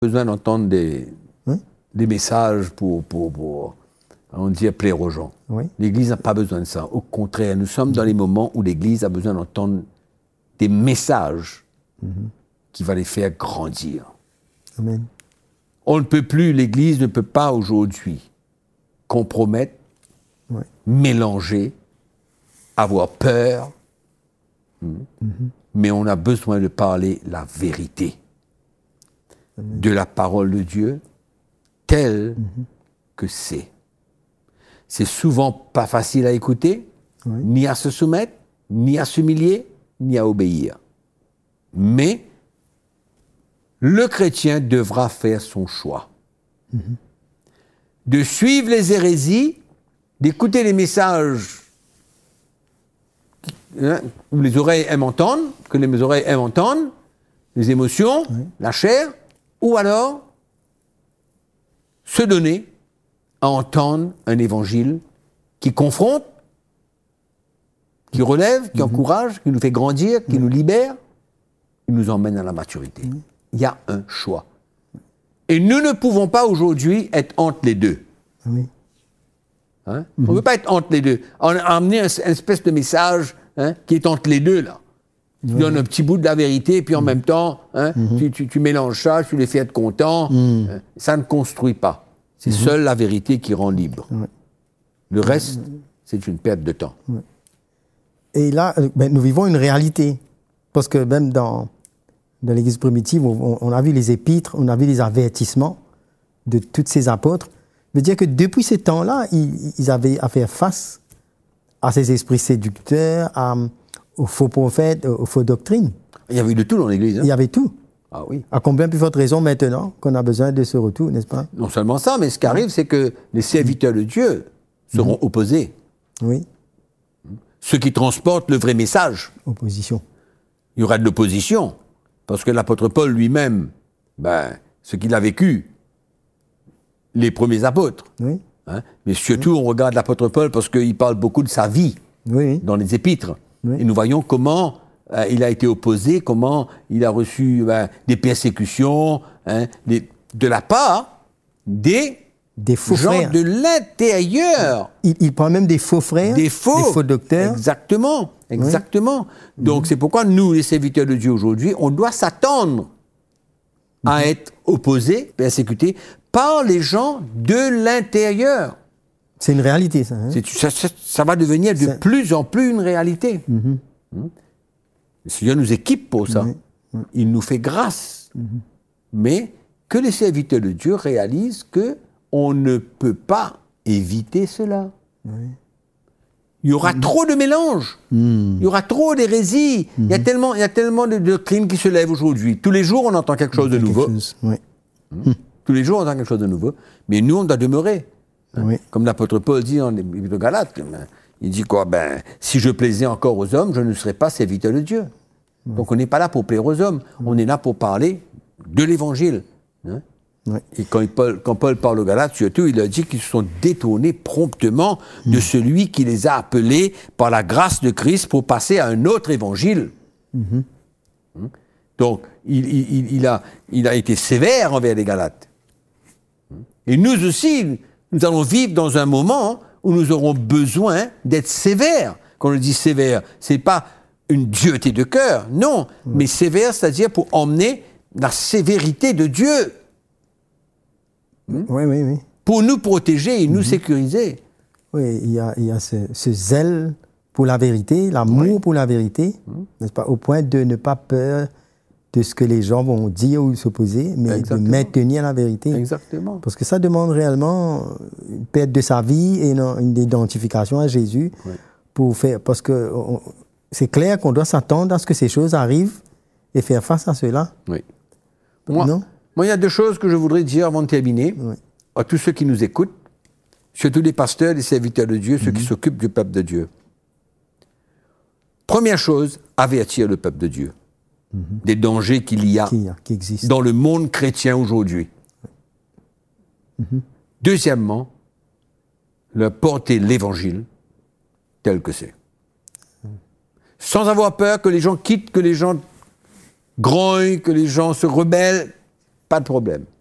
besoin d'entendre des messages pour on dit plaire aux gens. Oui. L'Église n'a pas besoin de ça. Au contraire, nous sommes dans les moments où l'Église a besoin d'entendre des messages qui vont les faire grandir. Amen. On ne peut plus, l'Église ne peut pas aujourd'hui compromettre, mélanger, avoir peur, mais on a besoin de parler la vérité de la parole de Dieu telle que c'est. C'est souvent pas facile à écouter, ni à se soumettre, ni à s'humilier, ni à obéir. Mais le chrétien devra faire son choix. De suivre les hérésies, d'écouter les messages où les oreilles aiment entendre, que les oreilles aiment entendre, les émotions, la chair, ou alors se donner à entendre un évangile qui confronte, qui relève, qui encourage, qui nous fait grandir, qui nous libère, qui nous emmène à la maturité. Il y a un choix. Et nous ne pouvons pas aujourd'hui être entre les deux. Oui. Hein? On ne peut pas être entre les deux. On a amené une espèce de message qui est entre les deux, là. Tu donnes un petit bout de la vérité, puis en même temps, tu mélanges ça, tu les fais être contents. Ça ne construit pas. C'est seule la vérité qui rend libre. Le reste, c'est une perte de temps. Et là, nous vivons une réalité. Parce que même dans l'Église primitive, on a vu les épîtres, on a vu les avertissements de tous ces apôtres. Ça veut dire que depuis ces temps-là, ils avaient à faire face à ces esprits séducteurs, aux faux prophètes, aux fausses doctrines. Il y avait de tout dans l'Église. Il y avait tout. Ah oui. À combien plus forte raison maintenant qu'on a besoin de ce retour, n'est-ce pas? Non seulement ça, mais ce qui arrive, c'est que les serviteurs de Dieu seront opposés. Oui. Ceux qui transportent le vrai message. Opposition. Il y aura de l'opposition. Parce que l'apôtre Paul lui-même, ce qu'il a vécu, les premiers apôtres. Oui. Mais surtout, on regarde l'apôtre Paul parce qu'il parle beaucoup de sa vie dans les épîtres. Oui. Et nous voyons comment il a été opposé, comment il a reçu des persécutions de la part des faux gens frères. de l'intérieur. Il prend même des faux frères, des faux docteurs. Exactement. Donc c'est pourquoi nous, les serviteurs de Dieu aujourd'hui, on doit s'attendre à être opposés, persécutés par les gens de l'intérieur. C'est une réalité, ça. Ça va devenir de plus en plus une réalité. Le Seigneur nous équipe pour ça. Il nous fait grâce. Mais que les serviteurs de Dieu réalisent qu'on ne peut pas éviter cela. Il y aura trop de mélanges. Il y aura trop d'hérésies. Il y a tellement de doctrines qui se lèvent aujourd'hui. Tous les jours, on entend quelque chose de nouveau. Tous les jours, on entend quelque chose de nouveau. Mais nous, on doit demeurer. Comme l'apôtre Paul dit dans l'Épître de Galates, il dit quoi? Si je plaisais encore aux hommes, je ne serais pas serviteur de Dieu. Donc on n'est pas là pour plaire aux hommes, on est là pour parler de l'Évangile. Et quand Paul parle aux Galates, surtout, il a dit qu'ils se sont détournés promptement de celui qui les a appelés par la grâce de Christ pour passer à un autre Évangile. Donc, il a été sévère envers les Galates. Et nous aussi, nous allons vivre dans un moment où nous aurons besoin d'être sévères. Quand on dit sévère, c'est pas une dureté de cœur, non, mais sévère, c'est-à-dire pour emmener la sévérité de Dieu. Oui. Pour nous protéger et nous sécuriser. Oui, il y a ce zèle pour la vérité, l'amour pour la vérité, n'est-ce pas, au point de ne pas peur de ce que les gens vont dire ou s'opposer, mais de maintenir la vérité. Exactement. Parce que ça demande réellement une perte de sa vie et une identification à Jésus pour faire. Parce que c'est clair qu'on doit s'attendre à ce que ces choses arrivent et faire face à cela. Oui. Moi, il y a deux choses que je voudrais dire avant de terminer à tous ceux qui nous écoutent, surtout les pasteurs, les serviteurs de Dieu, ceux qui s'occupent du peuple de Dieu. Première chose, avertir le peuple de Dieu des dangers qu'il y a qui existent dans le monde chrétien aujourd'hui. Deuxièmement, leur porter l'Évangile tel que c'est. Sans avoir peur que les gens quittent, que les gens grognent, que les gens se rebellent. pas de problème.